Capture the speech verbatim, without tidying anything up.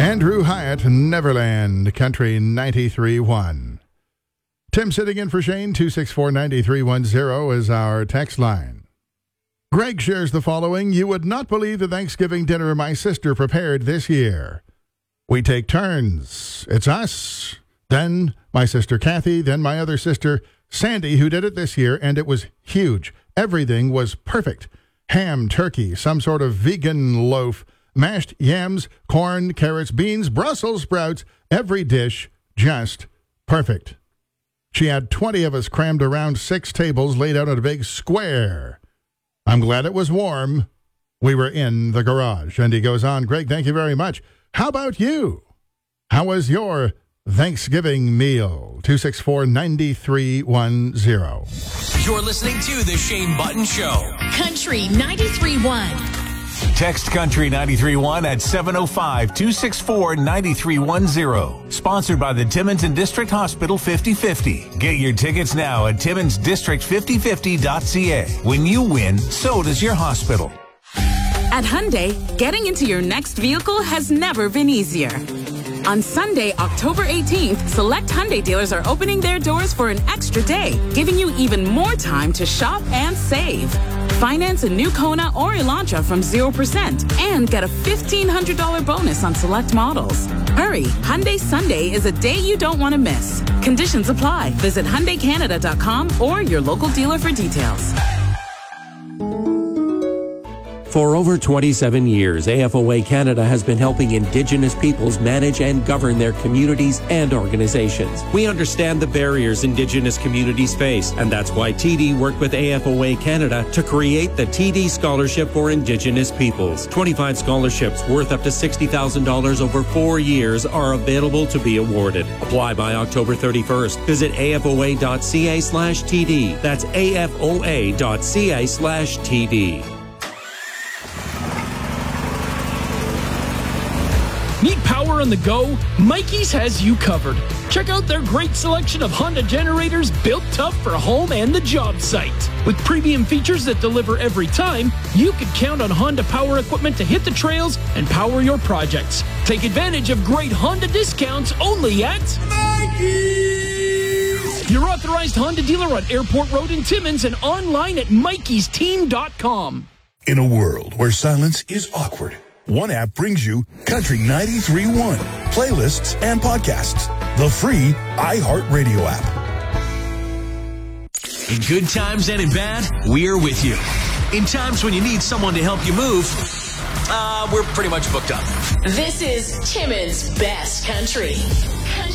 Andrew Hyatt, Neverland, Country ninety-three point one. Tim sitting in for Shane, two six four, nine three one zero is our text line. Greg shares the following. You would not believe the Thanksgiving dinner my sister prepared this year. We take turns. It's us, then my sister Kathy, then my other sister Sandy, who did it this year, and it was huge. Everything was perfect. Ham, turkey, some sort of vegan loaf, mashed yams, corn, carrots, beans, Brussels sprouts, every dish just perfect. She had twenty of us crammed around six tables laid out in a big square. I'm glad it was warm. We were in the garage. And he goes on, Greg, thank you very much. How about you? How was your Thanksgiving meal? two six four, nine three one zero. You're listening to The Shane Button Show. Country ninety-three point one. Text Country ninety-three point one at seven oh five, two six four, nine three one zero. Sponsored by the Timmins and District Hospital fifty fifty. Get your tickets now at timmins district fifty fifty dot c a. When you win, so does your hospital. At Hyundai, getting into your next vehicle has never been easier. On Sunday, October eighteenth, select Hyundai dealers are opening their doors for an extra day, giving you even more time to shop and save. Finance a new Kona or Elantra from zero percent and get a fifteen hundred dollars bonus on select models. Hurry, Hyundai Sunday is a day you don't want to miss. Conditions apply. Visit Hyundai Canada dot com or your local dealer for details. For over twenty-seven years, A F O A Canada has been helping Indigenous peoples manage and govern their communities and organizations. We understand the barriers Indigenous communities face, and that's why T D worked with A F O A Canada to create the T D Scholarship for Indigenous Peoples. twenty-five scholarships worth up to sixty thousand dollars over four years are available to be awarded. Apply by October thirty-first. Visit A F O A dot c a slash T D. That's A F O A dot c a slash T D. Need power on the go? Mikey's has you covered. Check out their great selection of Honda generators built tough for home and the job site. With premium features that deliver every time, you can count on Honda power equipment to hit the trails and power your projects. Take advantage of great Honda discounts only at Mikey's! Your authorized Honda dealer on Airport Road in Timmins and online at Mikeys Team dot com. In a world where silence is awkward, one app brings you Country ninety-three point one, playlists and podcasts. The free iHeartRadio app. In good times and in bad, we're with you. In times when you need someone to help you move, uh, we're pretty much booked up. This is Timmins' best country.